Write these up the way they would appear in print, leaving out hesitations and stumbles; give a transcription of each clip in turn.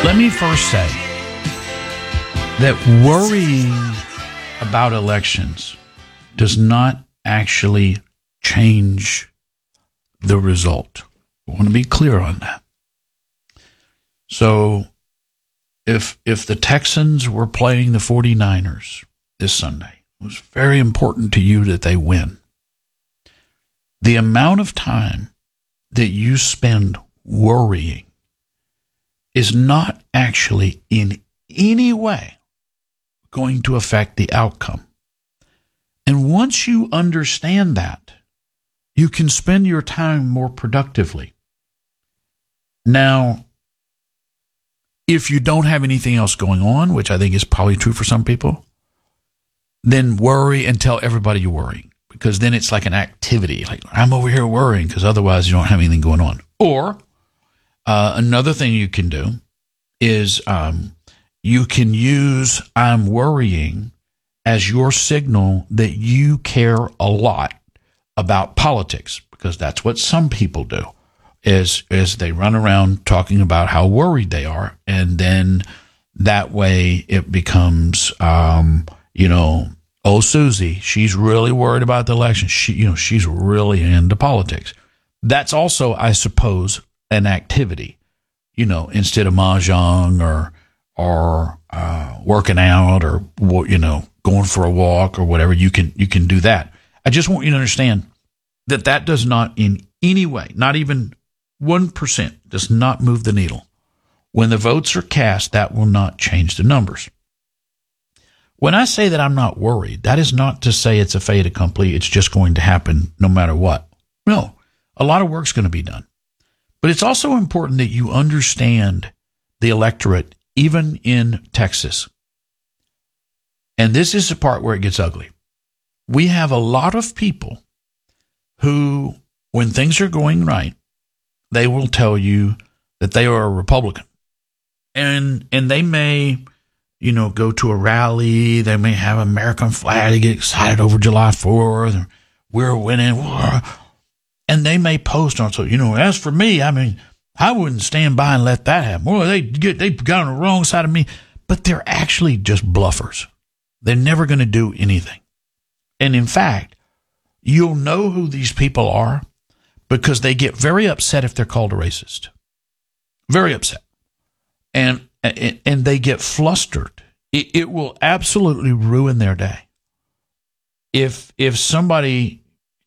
Let me first say that worrying about elections does not actually change the result. I want to be clear on that. So if the Texans were playing the 49ers this Sunday, it was very important to you that they win. The amount of time that you spend worrying is not actually in any way going to affect the outcome. And once you understand that, you can spend your time more productively. Now, if you don't have anything else going on, which I think is probably true for some people, then worry and tell everybody you're worrying, because then it's like an activity. Like, I'm over here worrying, because otherwise you don't have anything going on. Or another thing you can do is you can use I'm worrying as your signal that you care a lot about politics, because that's what some people do, is they run around talking about how worried they are, and then that way it becomes, oh, Susie, she's really worried about the election. She's really into politics. That's also, I suppose, an activity, instead of mahjong or working out or, going for a walk or whatever, you can do that. I just want you to understand that does not in any way, not even 1%, does not move the needle. When the votes are cast, that will not change the numbers. When I say that I'm not worried, that is not to say it's a fait accompli. It's just going to happen no matter what. No, a lot of work's going to be done. But it's also important that you understand the electorate, even in Texas. And this is the part where it gets ugly. We have a lot of people who, when things are going right, they will tell you that they are a Republican. And they may, go to a rally. They may have an American flag. They get excited over July 4th. Or we're winning. And they may post on, as for me, I wouldn't stand by and let that happen. Well, they got on the wrong side of me. But they're actually just bluffers. They're never going to do anything. And in fact, you'll know who these people are because they get very upset if they're called a racist. Very upset. And they get flustered. It will absolutely ruin their day. If somebody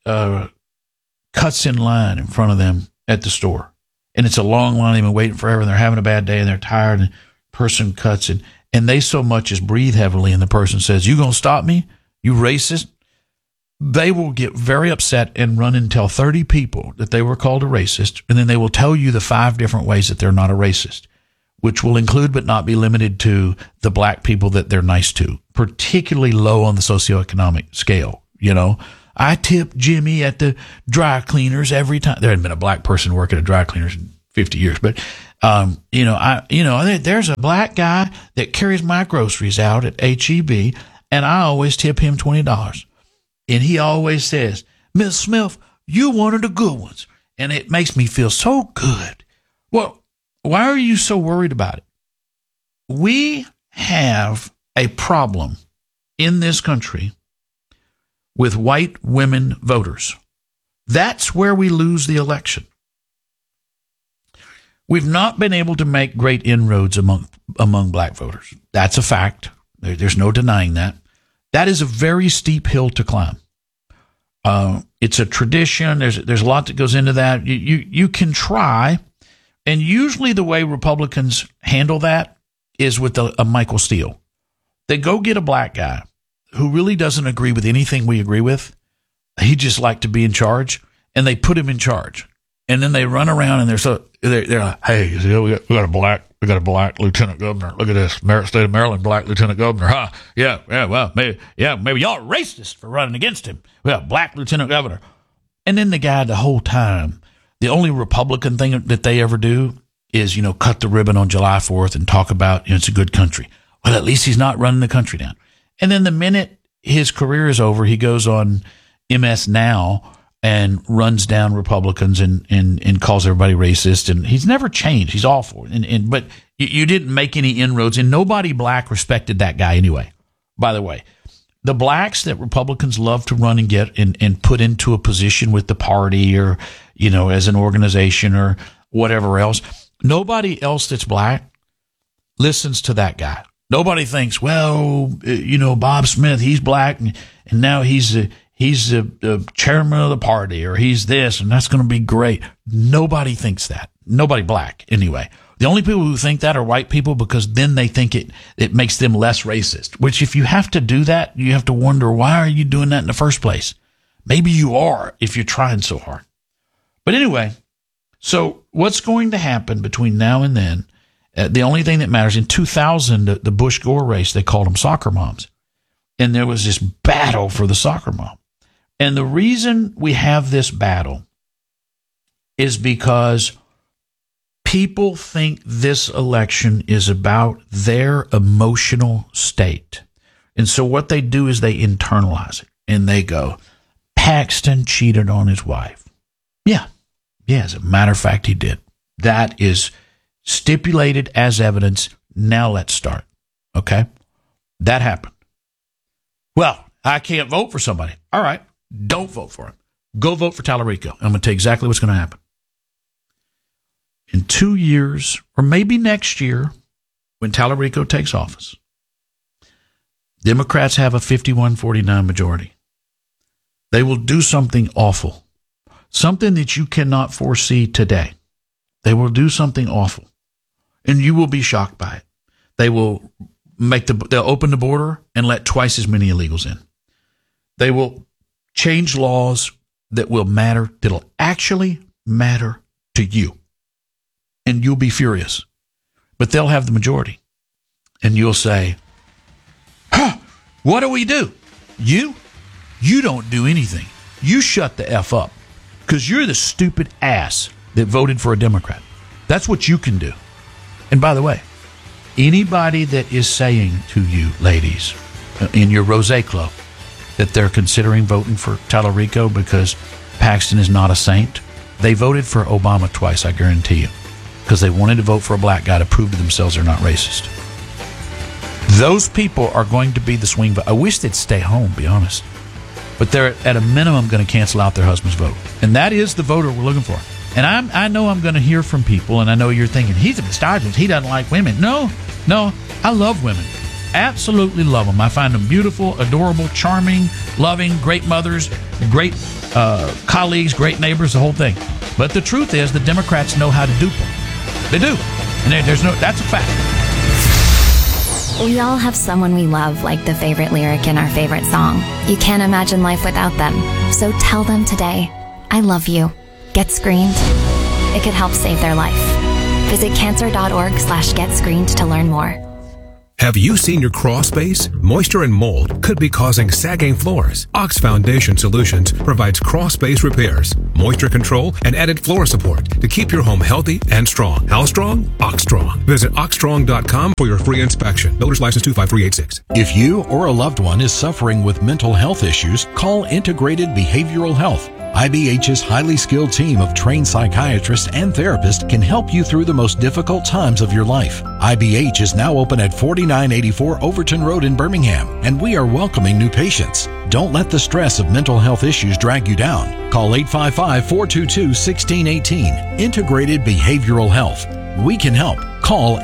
cuts in line in front of them at the store, and it's a long line, they've been waiting forever, and they're having a bad day, and they're tired, and the person cuts in, and they so much as breathe heavily, and the person says, "You gonna stop me, you racist?" They will get very upset and run and tell 30 people that they were called a racist, and then they will tell you the 5 different ways that they're not a racist, which will include but not be limited to the black people that they're nice to, particularly low on the socioeconomic scale. I tip Jimmy at the dry cleaners every time. There hadn't been a black person working at dry cleaners in 50 years, but there's a black guy that carries my groceries out at HEB, and I always tip him $20. And he always says, "Miss Smith, you're one of the good ones." And it makes me feel so good. Well, why are you so worried about it? We have a problem in this country with white women voters. That's where we lose the election. We've not been able to make great inroads among black voters. That's a fact. There's no denying that. That is a very steep hill to climb. It's a tradition. There's a lot that goes into that. You can try, and usually the way Republicans handle that is with a Michael Steele. They go get a black guy who really doesn't agree with anything we agree with. He just like to be in charge, and they put him in charge. And then they run around and they're like, "Hey, we got a black lieutenant governor. Look at this, state of Maryland, black lieutenant governor, huh? Yeah. Well, maybe y'all are racist for running against him. We got a black lieutenant governor." And then the guy, the whole time, the only Republican thing that they ever do is, cut the ribbon on July 4th and talk about, it's a good country. Well, at least he's not running the country down. And then the minute his career is over, he goes on MS Now and runs down Republicans and calls everybody racist. And he's never changed. He's awful. But you didn't make any inroads, and nobody black respected that guy anyway, by the way. The blacks that Republicans love to run and get and put into a position with the party or, as an organization or whatever else, nobody else that's black listens to that guy. Nobody thinks, well, Bob Smith, he's black and now he's the chairman of the party, or he's this, and that's going to be great. Nobody thinks that. Nobody black, anyway. The only people who think that are white people, because then they think it makes them less racist, which if you have to do that, you have to wonder, why are you doing that in the first place? Maybe you are if you're trying so hard. But anyway, so what's going to happen between now and then? The only thing that matters, in 2000, the Bush-Gore race, they called them soccer moms. And there was this battle for the soccer mom. And the reason we have this battle is because people think this election is about their emotional state. And so what they do is they internalize it. And they go, Paxton cheated on his wife. Yeah, as a matter of fact, he did. That is stipulated as evidence. Now let's start. Okay? That happened. Well, I can't vote for somebody. All right, don't vote for him. Go vote for Tallarico. I'm going to tell you exactly what's going to happen. In 2 years, or maybe next year, when Tallarico takes office, Democrats have a 51-49 majority. They will do something awful, something that you cannot foresee today. They will do something awful, and you will be shocked by it. They will they'll open the border and let twice as many illegals in. They will change laws that'll actually matter to you. And you'll be furious. But they'll have the majority. And you'll say, what do we do? You don't do anything. You shut the F up. Because you're the stupid ass that voted for a Democrat. That's what you can do. And by the way, anybody that is saying to you, ladies, in your Rosé Club, that they're considering voting for Tallarico because Paxton is not a saint, they voted for Obama twice, I guarantee you, because they wanted to vote for a black guy to prove to themselves they're not racist. Those people are going to be the swing vote. I wish they'd stay home, be honest. But they're at a minimum going to cancel out their husband's vote. And that is the voter we're looking for. And I know I'm going to hear from people, and I know you're thinking, he's a misogynist, he doesn't like women. No, I love women. Absolutely love them. I find them beautiful, adorable, charming, loving, great mothers, great colleagues, great neighbors, the whole thing. But the truth is, the Democrats know how to dupe them. They do. And that's a fact. We all have someone we love, like the favorite lyric in our favorite song. You can't imagine life without them. So tell them today, I love you. Get screened. It could help save their life. Visit cancer.org/getscreened to learn more. Have you seen your crawl space? Moisture and mold could be causing sagging floors. Ox Foundation Solutions provides crawl space repairs, moisture control, and added floor support to keep your home healthy and strong. How strong? Oxstrong. Visit oxstrong.com for your free inspection. Builder's License 25386. If you or a loved one is suffering with mental health issues, call Integrated Behavioral Health. IBH's highly skilled team of trained psychiatrists and therapists can help you through the most difficult times of your life. IBH is now open at 4984 Overton Road in Birmingham, and we are welcoming new patients. Don't let the stress of mental health issues drag you down. Call 855-422-1618. Integrated Behavioral Health. We can help. Call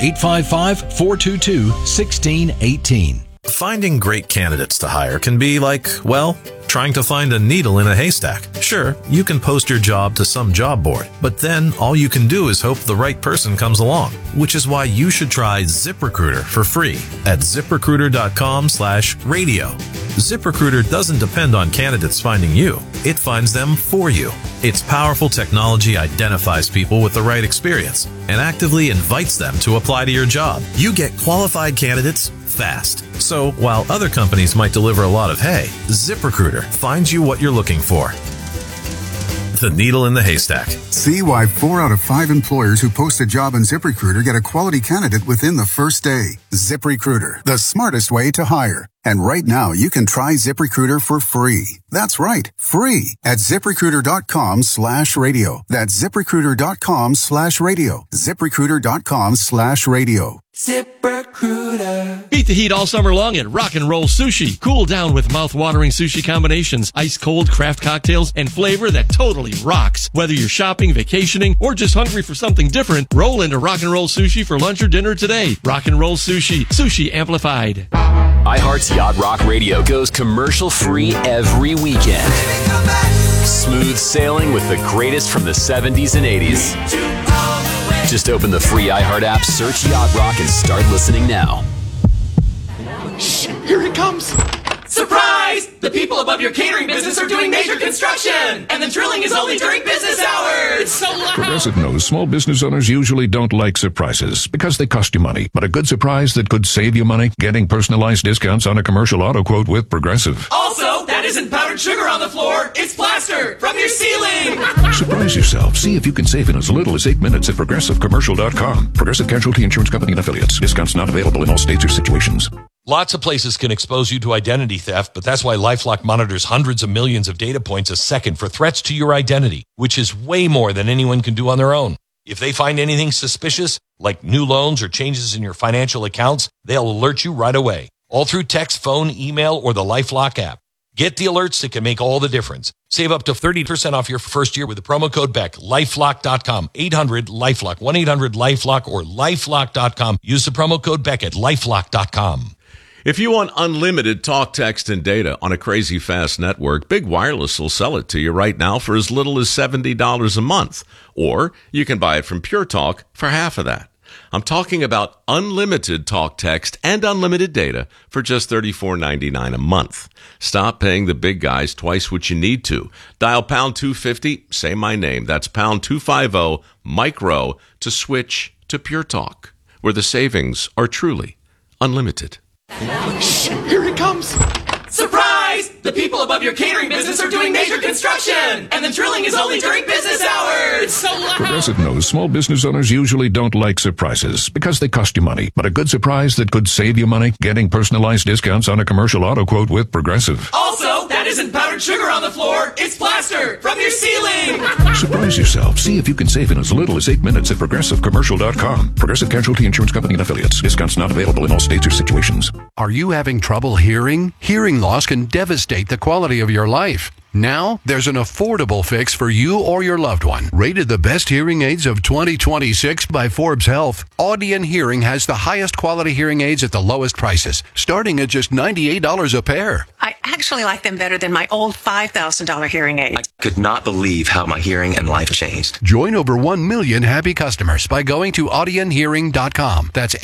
855-422-1618. Finding great candidates to hire can be like, well, trying to find a needle in a haystack. Sure, you can post your job to some job board, but then all you can do is hope the right person comes along, which is why you should try ZipRecruiter for free at ZipRecruiter.com/radio. ZipRecruiter doesn't depend on candidates finding you. It finds them for you. Its powerful technology identifies people with the right experience and actively invites them to apply to your job. You get qualified candidates fast. So while other companies might deliver a lot of hay, ZipRecruiter finds you what you're looking for. The needle in the haystack. See why 4 out of 5 employers who post a job on ZipRecruiter get a quality candidate within the first day. ZipRecruiter, the smartest way to hire. And right now, you can try ZipRecruiter for free. That's right, free at ZipRecruiter.com/radio. That's ZipRecruiter.com/radio. ZipRecruiter.com/radio. ZipRecruiter. Beat the heat all summer long at Rock and Roll Sushi. Cool down with mouth-watering sushi combinations, ice-cold craft cocktails, and flavor that totally rocks. Whether you're shopping, vacationing, or just hungry for something different, roll into Rock and Roll Sushi for lunch or dinner today. Rock and Roll Sushi. Sushi amplified. iHeart's Yacht Rock Radio goes commercial-free every weekend. Smooth sailing with the greatest from the 70s and 80s. Just open the free iHeart app, search Yacht Rock, and start listening now. Shh, here it comes. Surprise! The people above your catering business are doing major construction, and the drilling is only during business hours. It's so loud. Progressive knows small business owners usually don't like surprises because they cost you money. But a good surprise that could save you money, getting personalized discounts on a commercial auto quote with Progressive. Also, that isn't powdered sugar on the floor. It's plaster from your ceiling. Surprise yourself. See if you can save in as little as 8 minutes at ProgressiveCommercial.com. Progressive Casualty Insurance Company and Affiliates. Discounts not available in all states or situations. Lots of places can expose you to identity theft, but that's why LifeLock monitors hundreds of millions of data points a second for threats to your identity, which is way more than anyone can do on their own. If they find anything suspicious, like new loans or changes in your financial accounts, they'll alert you right away, all through text, phone, email, or the LifeLock app. Get the alerts that can make all the difference. Save up to 30% off your first year with the promo code BECK. LifeLock.com. 800-LifeLock. 1-800-LifeLock or LifeLock.com. Use the promo code BECK at LifeLock.com. If you want unlimited talk, text, and data on a crazy fast network, Big Wireless will sell it to you right now for as little as $70 a month. Or you can buy it from Pure Talk for half of that. I'm talking about unlimited talk, text, and unlimited data for just $34.99 a month. Stop paying the big guys twice what you need to. Dial pound 250, say my name. That's pound 250, micro, to switch to Pure Talk, where the savings are truly unlimited. Shh, here it comes. Surprise! The people above your catering business are doing major construction, and the drilling is only during business hours. It's so loud. Progressive knows small business owners usually don't like surprises because they cost you money. But a good surprise that could save you money, getting personalized discounts on a commercial auto quote with Progressive. Also, that isn't powdered sugar on the floor. It's plaster from your ceiling. Surprise yourself. See if you can save in as little as 8 minutes at ProgressiveCommercial.com. Progressive Casualty Insurance Company and Affiliates. Discounts not available in all states or situations. Are you having trouble hearing? Hearing loss can devastate the quality of your life. Now, there's an affordable fix for you or your loved one. Rated the best hearing aids of 2026 by Forbes Health, Audion Hearing has the highest quality hearing aids at the lowest prices, starting at just $98 a pair. I actually like them better than my old $5,000 hearing aid. I could not believe how my hearing and life changed. Join over 1 million happy customers by going to audionhearing.com. That's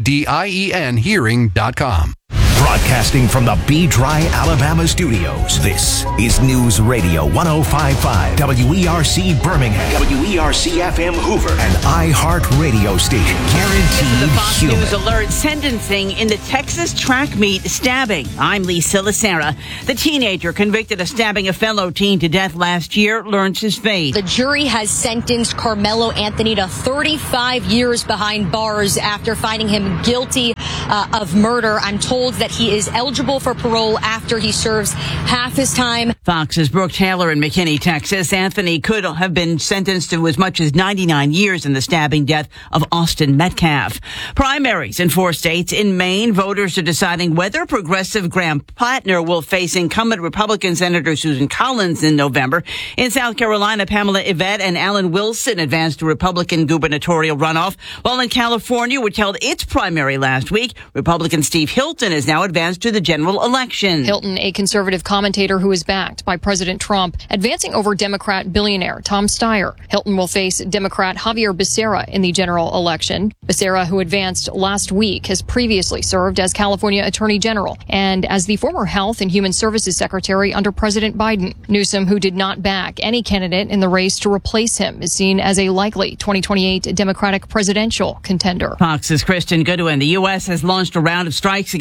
AUDIEN hearing.com. Broadcasting from the B-Dry, Alabama studios, this is News Radio 105.5, WERC Birmingham, WERC-FM Hoover, and iHeart Radio station. Guaranteed the Fox human. News alert sentencing in the Texas track meet stabbing. I'm Lisa Lacera. The teenager convicted of stabbing a fellow teen to death last year learns his fate. The jury has sentenced Carmelo Anthony to 35 years behind bars after finding him guilty of murder. I'm told that he is eligible for parole after he serves half his time. Fox's Brooke Taylor in McKinney, Texas. Anthony could have been sentenced to as much as 99 years in the stabbing death of Austin Metcalf. Primaries in 4 states. In Maine, voters are deciding whether progressive Graham Plattner will face incumbent Republican Senator Susan Collins in November. In South Carolina, Pamela Yvette and Alan Wilson advanced to Republican gubernatorial runoff. While in California, which held its primary last week, Republican Steve Hilton is now advanced to the general election. Hilton, a conservative commentator who is backed by President Trump, advancing over Democrat billionaire Tom Steyer. Hilton will face Democrat Javier Becerra in the general election. Becerra, who advanced last week, has previously served as California Attorney General and as the former Health and Human Services Secretary under President Biden. Newsom, who did not back any candidate in the race to replace him, is seen as a likely 2028 Democratic presidential contender. Fox's Kristen Goodwin. The U.S. has launched a round of strikes against Iran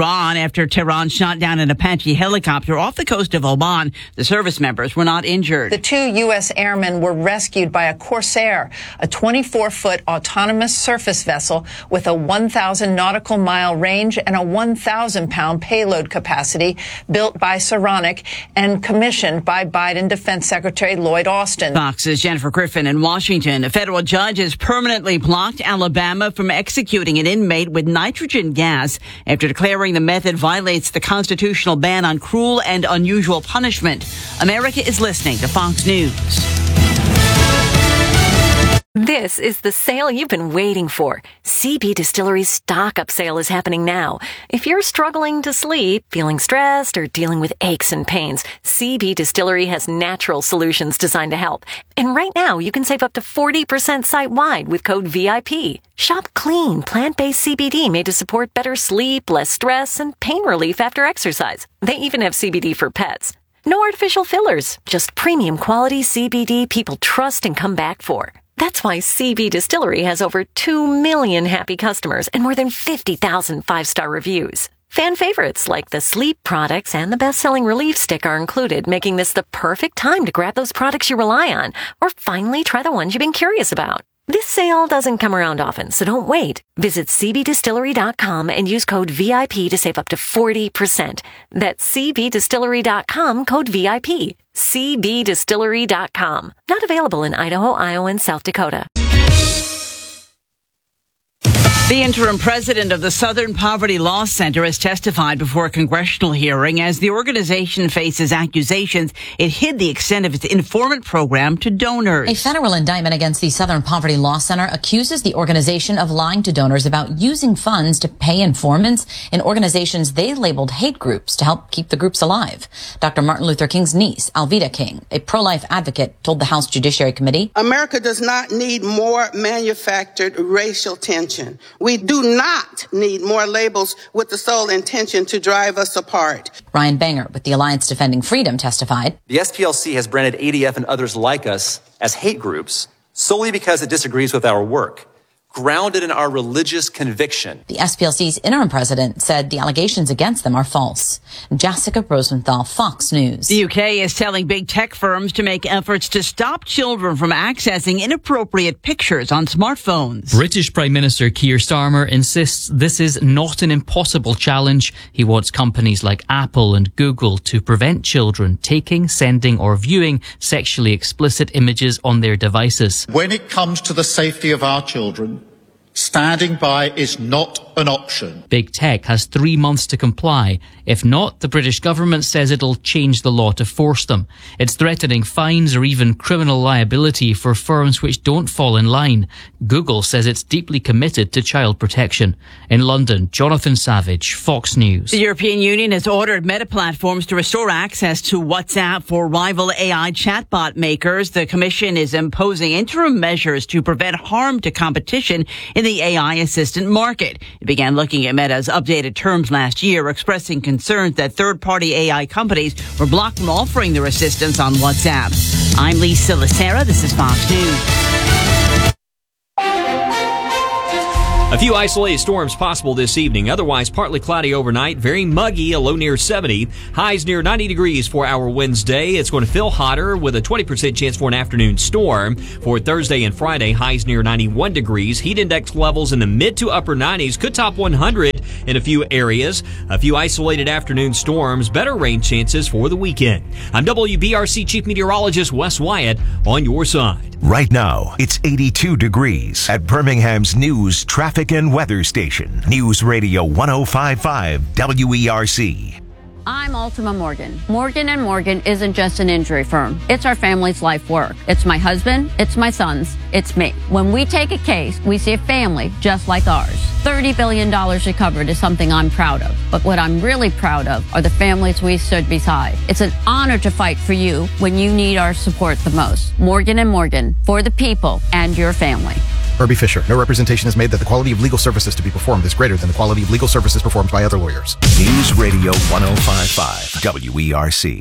Iran after Tehran shot down an Apache helicopter off the coast of Oman. The service members were not injured. The 2 U.S. airmen were rescued by a Corsair, a 24-foot autonomous surface vessel with a 1,000 nautical mile range and a 1,000-pound payload capacity, built by Saronic and commissioned by Biden Defense Secretary Lloyd Austin. Fox's Jennifer Griffin in Washington. A federal judge has permanently blocked Alabama from executing an inmate with nitrogen gas after declaring the method violates the constitutional ban on cruel and unusual punishment. America is listening to Fox News. This is the sale you've been waiting for. CB Distillery's stock-up sale is happening now. If you're struggling to sleep, feeling stressed, or dealing with aches and pains, CB Distillery has natural solutions designed to help. And right now, you can save up to 40% site-wide with code VIP. Shop clean, plant-based CBD made to support better sleep, less stress, and pain relief after exercise. They even have CBD for pets. No artificial fillers, just premium quality CBD people trust and come back for. That's why CB Distillery has over 2 million happy customers and more than 50,000 five-star reviews. Fan favorites like the sleep products and the best-selling relief stick are included, making this the perfect time to grab those products you rely on or finally try the ones you've been curious about. This sale doesn't come around often, so don't wait. Visit cbdistillery.com and use code VIP to save up to 40%. That's cbdistillery.com, code VIP. cbdistillery.com. Not available in Idaho, Iowa, and South Dakota. The interim president of the Southern Poverty Law Center has testified before a congressional hearing as the organization faces accusations it hid the extent of its informant program to donors. A federal indictment against the Southern Poverty Law Center accuses the organization of lying to donors about using funds to pay informants in organizations they labeled hate groups to help keep the groups alive. Dr. Martin Luther King's niece, Alveda King, a pro-life advocate, told the House Judiciary Committee, America does not need more manufactured racial tension. We do not need more labels with the sole intention to drive us apart. Ryan Banger with the Alliance Defending Freedom testified. The SPLC has branded ADF and others like us as hate groups solely because it disagrees with our work, grounded in our religious conviction. The SPLC's interim president said the allegations against them are false. Jessica Rosenthal, Fox News. The UK is telling big tech firms to make efforts to stop children from accessing inappropriate pictures on smartphones. British Prime Minister Keir Starmer insists this is not an impossible challenge. He wants companies like Apple and Google to prevent children taking, sending or viewing sexually explicit images on their devices. When it comes to the safety of our children, standing by is not an option. Big tech has 3 months to comply. If not, the British government says it'll change the law to force them. It's threatening fines or even criminal liability for firms which don't fall in line. Google says it's deeply committed to child protection. In London, Jonathan Savage, Fox News. The European Union has ordered Meta platforms to restore access to WhatsApp for rival AI chatbot makers. The Commission is imposing interim measures to prevent harm to competition in the AI assistant market. It began looking at Meta's updated terms last year, expressing concerns that third-party AI companies were blocked from offering their assistance on WhatsApp. I'm Lisa Lacera. This is Fox News. A few isolated storms possible this evening. Otherwise, partly cloudy overnight. Very muggy, a low near 70. Highs near 90 degrees for our Wednesday. It's going to feel hotter with a 20% chance for an afternoon storm. For Thursday and Friday, highs near 91 degrees. Heat index levels in the mid to upper 90s. Could top 100 in a few areas. A few isolated afternoon storms. Better rain chances for the weekend. I'm WBRC Chief Meteorologist Wes Wyatt on your side. Right now, it's 82 degrees at Birmingham's News, Traffic, and Weather Station. News Radio 105.5 WERC. I'm Ultima Morgan. Morgan & Morgan isn't just an injury firm. It's our family's life work. It's my husband, it's my sons, it's me. When we take a case, we see a family just like ours. $30 billion recovered is something I'm proud of. But what I'm really proud of are the families we stood beside. It's an honor to fight for you when you need our support the most. Morgan & Morgan, for the people and your family. Herbie Fisher. No representation is made that the quality of legal services to be performed is greater than the quality of legal services performed by other lawyers. News Radio 105.5 WERC.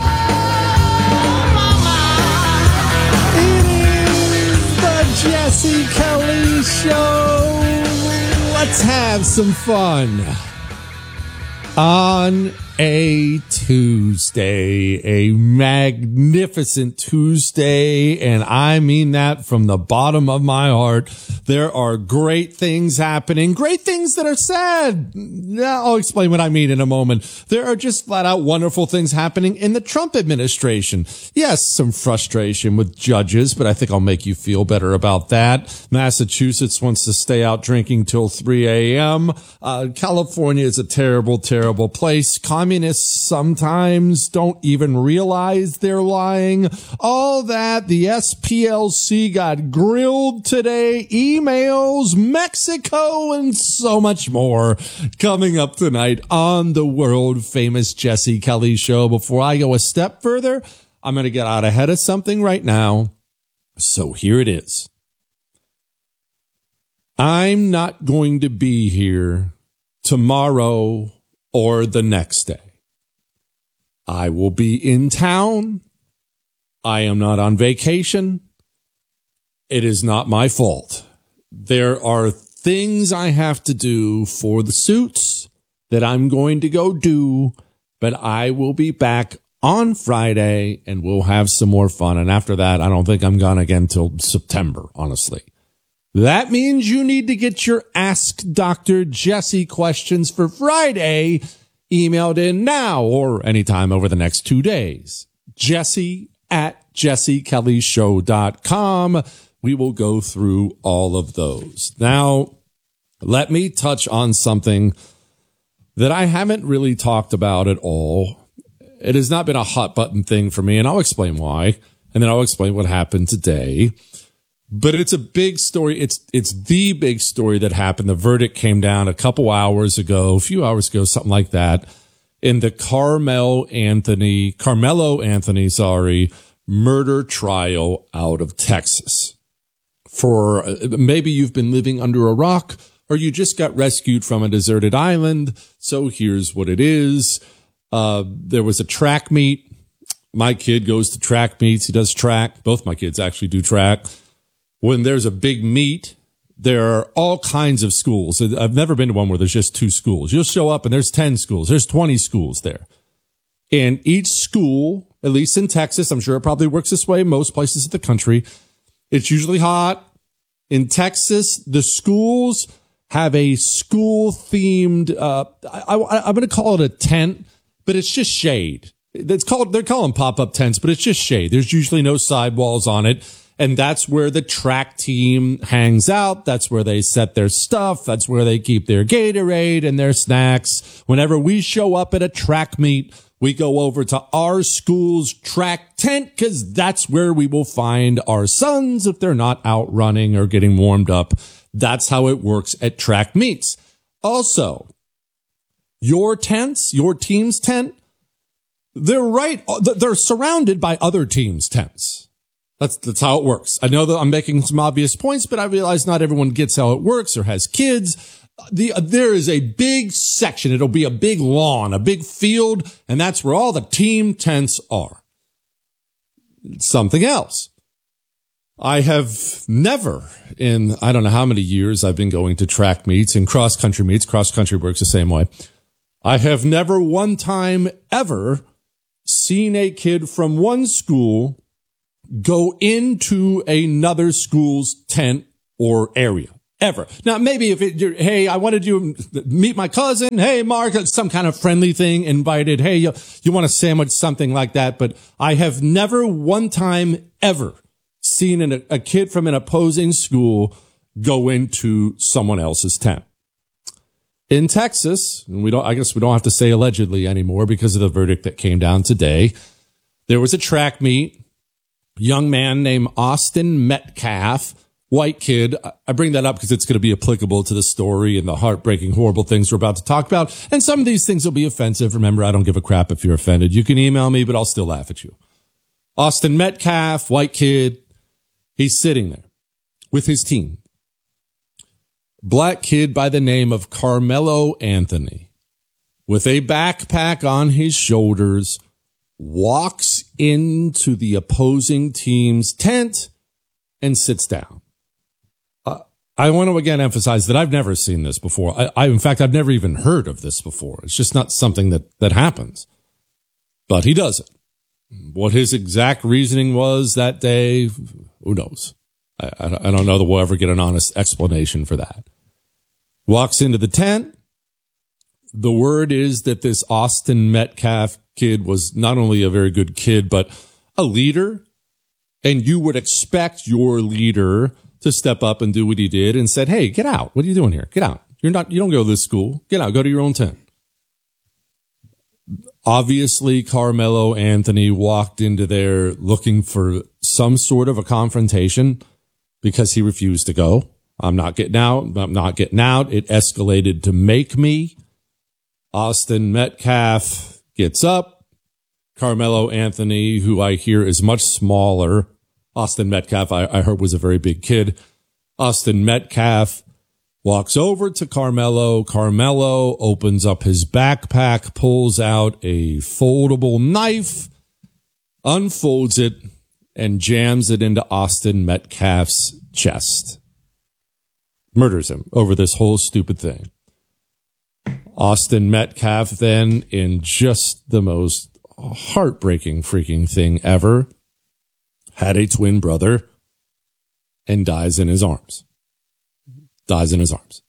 It is the Jesse Kelly Show. Let's have some fun. On a Tuesday, a magnificent Tuesday, and I mean that from the bottom of my heart. There are great things happening, great things that are sad. I'll explain what I mean in a moment. There are just flat out wonderful things happening in the Trump administration. Yes, some frustration with judges, but I think I'll make you feel better about that. Massachusetts wants to stay out drinking till 3 a.m. California is a terrible, terrible place. Communists sometimes don't even realize they're lying. All that, the SPLC got grilled today, emails, Mexico, and so much more coming up tonight on the world famous Jesse Kelly Show. Before I go a step further, I'm going to get out ahead of something right now. So here it is. I'm not going to be here tomorrow or the next day. I will be in town. I am not on vacation. It is not my fault. There are things I have to do for the suits that I'm going to go do, but I will be back on Friday and we'll have some more fun. And after that, I don't think I'm gone again till September, honestly. That means you need to get your Ask Dr. Jesse questions for Friday emailed in now or anytime over the next 2 days. Jesse@jessekellyshow.com. We will go through all of those. Now, let me touch on something that I haven't really talked about at all. It has not been a hot button thing for me, and I'll explain why, and then I'll explain what happened today. But it's a big story. It's the big story that happened. The verdict came down a few hours ago, something like that, in the Carmelo Anthony, murder trial out of Texas. For maybe you've been living under a rock or you just got rescued from a deserted island. So here's what it is. There was a track meet. My kid goes to track meets. He does track. Both my kids actually do track. When there's a big meet, there are all kinds of schools. I've never been to one where there's just 2 schools. You'll show up and there's 10 schools. There's 20 schools there. And each school, at least in Texas, I'm sure it probably works this way in most places of the country, it's usually hot. In Texas, the schools have a school-themed, I'm going to call it a tent, but it's just shade. They're calling pop-up tents, but it's just shade. There's usually no sidewalls on it. And that's where the track team hangs out. That's where they set their stuff. That's where they keep their Gatorade and their snacks. Whenever we show up at a track meet, we go over to our school's track tent because that's where we will find our sons if they're not out running or getting warmed up. That's how it works at track meets. Also, your tents, your team's tent, they're surrounded by other teams' tents. That's how it works. I know that I'm making some obvious points, but I realize not everyone gets how it works or has kids. There is a big section. It'll be a big lawn, a big field, and that's where all the team tents are. Something else. I have never, in I don't know how many years I've been going to track meets and cross-country meets. Cross-country works the same way. I have never one time ever seen a kid from one school go into another school's tent or area, ever. Now, maybe if hey, I wanted you to meet my cousin. Hey, Mark, some kind of friendly thing, invited. Hey, you want a sandwich, something like that. But I have never one time ever seen a kid from an opposing school go into someone else's tent. In Texas, and I guess we don't have to say allegedly anymore because of the verdict that came down today, there was a track meet. Young man named Austin Metcalf, white kid. I bring that up because it's going to be applicable to the story and the heartbreaking, horrible things we're about to talk about. And some of these things will be offensive. Remember, I don't give a crap if you're offended. You can email me, but I'll still laugh at you. Austin Metcalf, white kid. He's sitting there with his team. Black kid by the name of Carmelo Anthony, with a backpack on his shoulders, walks into the opposing team's tent and sits down. I want to again emphasize that I've never seen this before. In fact, I've never even heard of this before. It's just not something that happens. But he does it. What his exact reasoning was that day, who knows? I don't know that we'll ever get an honest explanation for that. Walks into the tent. The word is that this Austin Metcalf kid was not only a very good kid, but a leader. And you would expect your leader to step up and do what he did and said, hey, get out. What are you doing here? Get out. You don't go to this school. Get out. Go to your own tent. Obviously, Carmelo Anthony walked into there looking for some sort of a confrontation because he refused to go. I'm not getting out. I'm not getting out. It escalated to make me. Austin Metcalf gets up. Carmelo Anthony, who I hear is much smaller. Austin Metcalf, I heard, was a very big kid. Austin Metcalf walks over to Carmelo. Carmelo opens up his backpack, pulls out a foldable knife, unfolds it, and jams it into Austin Metcalf's chest. Murders him over this whole stupid thing. Austin Metcalf then, in just the most heartbreaking freaking thing ever, had a twin brother and dies in his arms. Dies in his arms.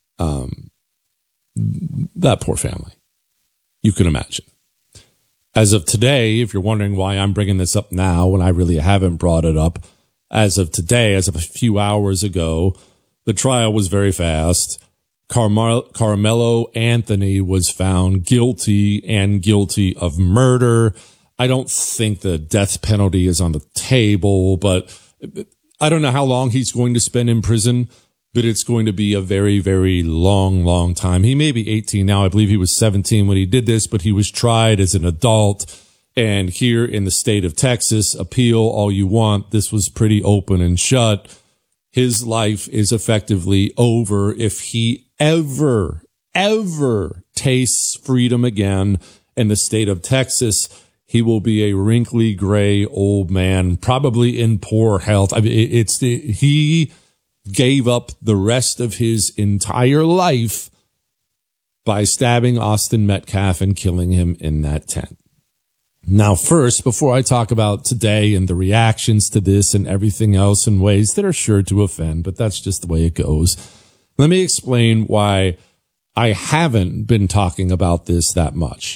That poor family. You can imagine. As of today, if you're wondering why I'm bringing this up now when I really haven't brought it up, as of today, as of a few hours ago, the trial was very fast. Carmelo Anthony was found guilty and guilty of murder. I don't think the death penalty is on the table, but I don't know how long he's going to spend in prison, but it's going to be a very, very long, long time. He may be 18 now. I believe he was 17 when he did this, but he was tried as an adult. And here in the state of Texas, appeal all you want. This was pretty open and shut. His life is effectively over if he ever tastes freedom again in the state of Texas. He will be a wrinkly gray old man, probably in poor health. I mean, he gave up the rest of his entire life by stabbing Austin Metcalf and killing him in that tent. Now, first, before I talk about today and the reactions to this and everything else in ways that are sure to offend, but that's just the way it goes, let me explain why I haven't been talking about this that much.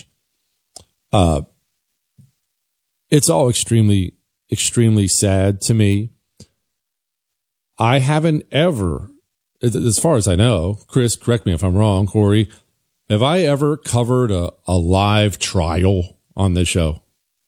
It's all extremely, extremely sad to me. I haven't ever, as far as I know, Chris, correct me if I'm wrong, Corey, have I ever covered a live trial on this show?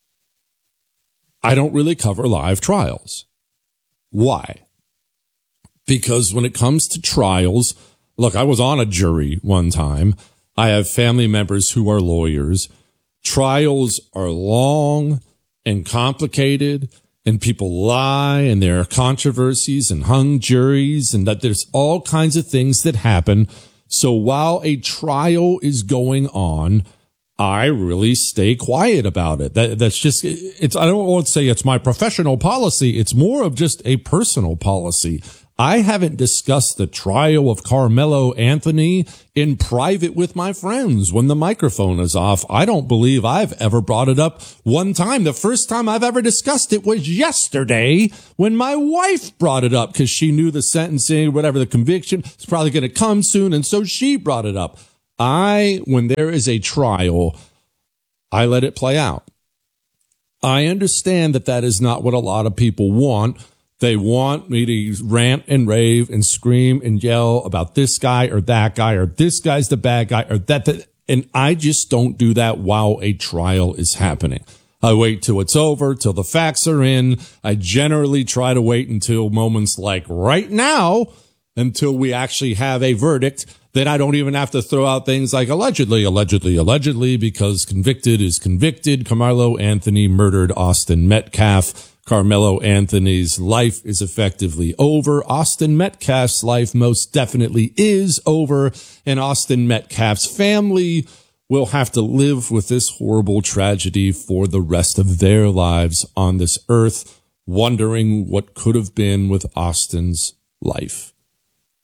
I don't really cover live trials. Why? Because when it comes to trials, look, I was on a jury one time. I have family members who are lawyers. Trials are long and complicated, and people lie, and there are controversies and hung juries, and that there's all kinds of things that happen. So while a trial is going on, I really stay quiet about it. That's just, I don't want to say it's my professional policy. It's more of just a personal policy. I haven't discussed the trial of Carmelo Anthony in private with my friends when the microphone is off. I don't believe I've ever brought it up one time. The first time I've ever discussed it was yesterday when my wife brought it up because she knew the sentencing, whatever, the conviction is probably going to come soon. And so she brought it up. When there is a trial, I let it play out. I understand that is not what a lot of people want. They want me to rant and rave and scream and yell about this guy or that guy, or this guy's the bad guy, or that. And I just don't do that while a trial is happening. I wait till it's over, till the facts are in. I generally try to wait until moments like right now, until we actually have a verdict. Then I don't even have to throw out things like allegedly, because convicted is convicted. Carmelo Anthony murdered Austin Metcalf. Carmelo Anthony's life is effectively over. Austin Metcalf's life most definitely is over. And Austin Metcalf's family will have to live with this horrible tragedy for the rest of their lives on this earth, wondering what could have been with Austin's life.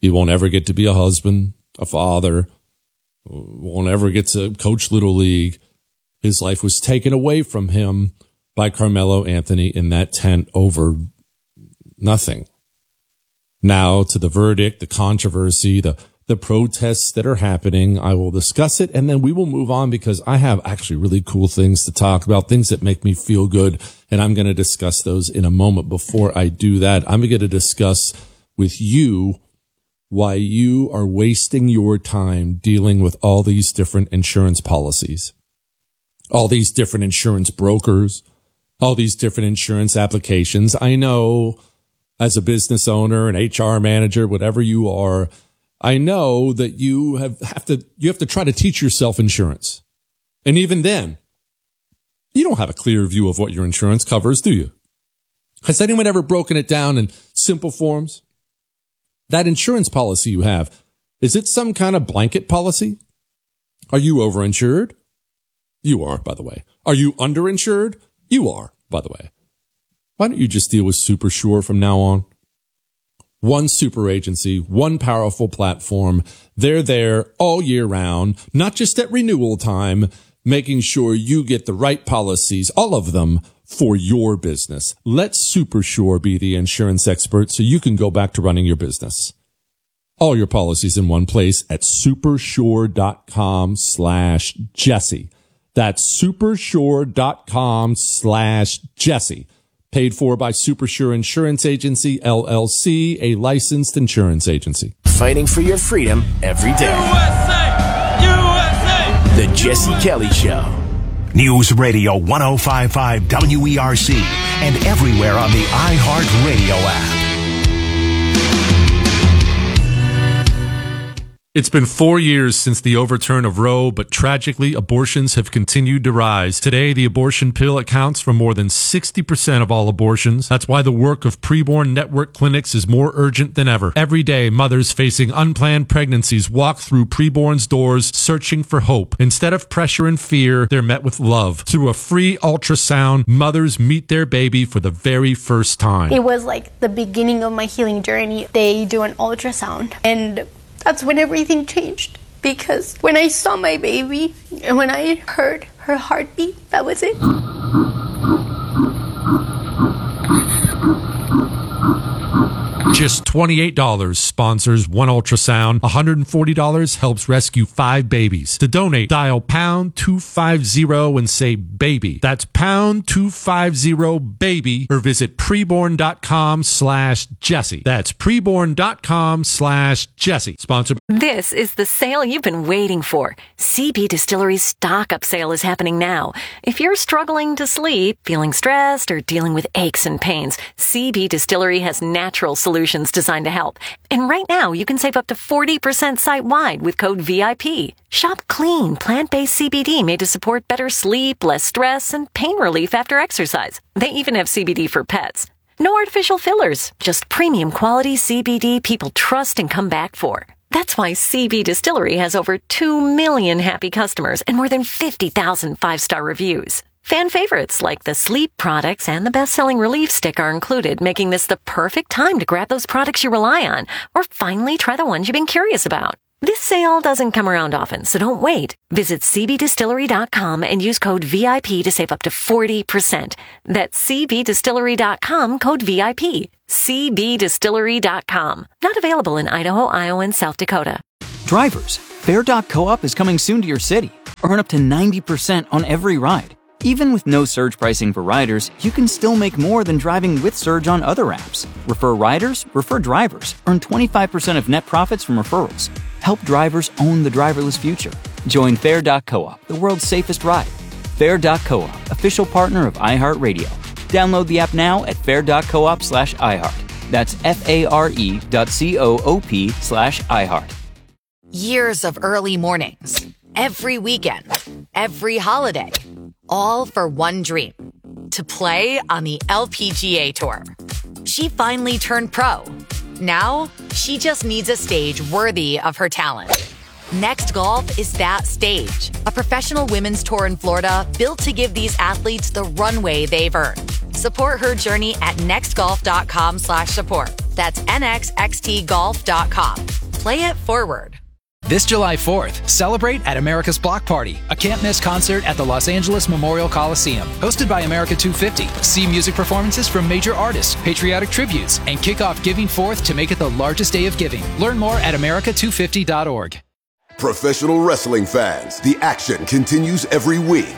He won't ever get to be a husband, a father, won't ever get to coach Little League. His life was taken away from him by Carmelo Anthony in that tent over nothing. Now to the verdict, the controversy, the protests that are happening. I will discuss it, and then we will move on because I have actually really cool things to talk about, things that make me feel good, and I'm going to discuss those in a moment. Before I do that, I'm going to discuss with you why you are wasting your time dealing with all these different insurance policies, all these different insurance brokers, all these different insurance applications. I know as a business owner, an HR manager, whatever you are, I know that you have to try to teach yourself insurance. And even then, you don't have a clear view of what your insurance covers, do you? Has anyone ever broken it down in simple forms? That insurance policy you have, is it some kind of blanket policy? Are you overinsured? You are, by the way. Are you underinsured? You are, by the way. Why don't you just deal with SuperSure from now on? One super agency, one powerful platform. They're there all year round, not just at renewal time, making sure you get the right policies, all of them, for your business. Let SuperSure be the insurance expert so you can go back to running your business. All your policies in one place at supersure.com/Jesse. That's supersure.com/Jesse. Paid for by SuperSure Insurance Agency, LLC, a licensed insurance agency. Fighting for your freedom every day. USA! USA! The Jesse Kelly Show. News Radio 105.5 WERC and everywhere on the iHeartRadio app. It's been 4 years since the overturn of Roe, but tragically, abortions have continued to rise. Today, the abortion pill accounts for more than 60% of all abortions. That's why the work of preborn network clinics is more urgent than ever. Every day, mothers facing unplanned pregnancies walk through preborn's doors searching for hope. Instead of pressure and fear, they're met with love. Through a free ultrasound, mothers meet their baby for the very first time. It was like the beginning of my healing journey. They do an ultrasound, and that's when everything changed, because when I saw my baby and when I heard her heartbeat, that was it. Just $28 sponsors one ultrasound. $140 helps rescue 5 babies. To donate, dial pound 250 and say baby. That's pound 250 baby, or visit preborn.com/Jesse. That's preborn.com/Jesse. Sponsored. This is the sale you've been waiting for. CB Distillery's stock-up sale is happening now. If you're struggling to sleep, feeling stressed, or dealing with aches and pains, CB Distillery has natural solutions designed to help. And right now, you can save up to 40% site-wide with code VIP. Shop clean, plant-based CBD made to support better sleep, less stress, and pain relief after exercise. They even have CBD for pets. No artificial fillers, just premium quality CBD people trust and come back for. That's why CB Distillery has over 2 million happy customers and more than 50,000 5-star reviews. Fan favorites like the sleep products and the best-selling relief stick are included, making this the perfect time to grab those products you rely on, or finally try the ones you've been curious about. This sale doesn't come around often, so don't wait. Visit cbdistillery.com and use code VIP to save up to 40%. That's cbdistillery.com, code VIP. cbdistillery.com. Not available in Idaho, Iowa, and South Dakota. Drivers, Fair.coop is coming soon to your city. Earn up to 90% on every ride. Even with no surge pricing for riders, you can still make more than driving with Surge on other apps. Refer riders, refer drivers. Earn 25% of net profits from referrals. Help drivers own the driverless future. Join Fair.coop, the world's safest ride. Fair.coop, official partner of iHeartRadio. Download the app now at fair.coop/iHeart. That's FARE.coop/iHeart. Years of early mornings, every weekend, every holiday, all for one dream, to play on the LPGA Tour. She finally turned pro. Now, she just needs a stage worthy of her talent. Next Golf is that stage, a professional women's tour in Florida built to give these athletes the runway they've earned. Support her journey at nextgolf.com/support. That's nxxtgolf.com. play it forward. This July 4th, celebrate at America's Block Party, a can't-miss concert at the Los Angeles Memorial Coliseum. Hosted by America 250, see music performances from major artists, patriotic tributes, and kick off Giving Forth to make it the largest day of giving. Learn more at america250.org. Professional wrestling fans, the action continues every week.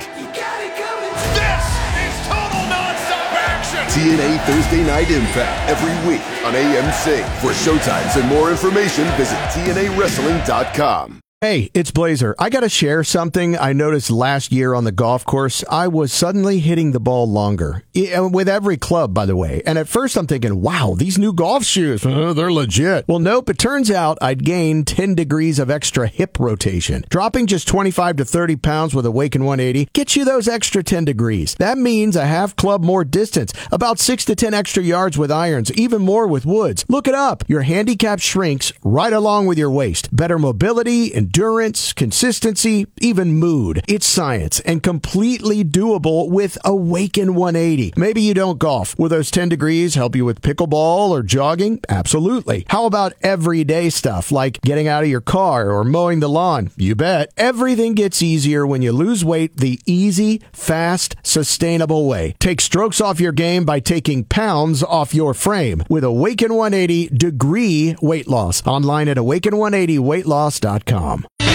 TNA Thursday Night Impact every week on AMC. For showtimes and more information, visit TNAWrestling.com. Hey, it's Blazer. I got to share something I noticed last year on the golf course. I was suddenly hitting the ball longer. With every club, by the way. And at first I'm thinking, wow, these new golf shoes, they're legit. Well, nope. It turns out I'd gained 10 degrees of extra hip rotation. Dropping just 25 to 30 pounds with Awaken 180 gets you those extra 10 degrees. That means a half club more distance, about 6 to 10 extra yards with irons, even more with woods. Look it up. Your handicap shrinks right along with your waist. Better mobility, endurance, consistency, even mood. It's science and completely doable with Awaken 180. Maybe you don't golf. Will those 10 degrees help you with pickleball or jogging? Absolutely. How about everyday stuff like getting out of your car or mowing the lawn? You bet. Everything gets easier when you lose weight the easy, fast, sustainable way. Take strokes off your game by taking pounds off your frame with Awaken 180 Degree Weight Loss. Online at awaken180weightloss.com.